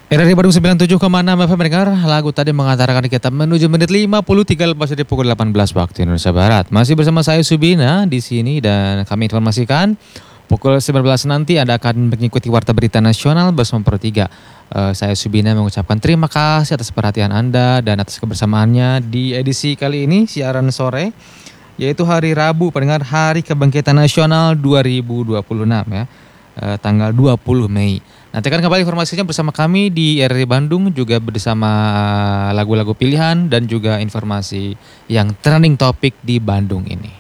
RRI Bandung 97,6 FM mendengar lagu tadi mengantarkan kita menuju menit 53 lepas dari pukul 18 waktu Indonesia Barat. Masih bersama saya Subina di sini dan kami informasikan pukul 19 nanti Anda akan mengikuti Warta Berita Nasional bersama Pro 3. Saya Subina mengucapkan terima kasih atas perhatian Anda dan atas kebersamaannya di edisi kali ini siaran sore, yaitu hari Rabu pendengar Hari Kebangkitan Nasional 2026 ya. Tanggal 20 Mei. Nantikan kembali informasinya bersama kami di RRI Bandung juga bersama lagu-lagu pilihan dan juga informasi yang trending topik di Bandung ini.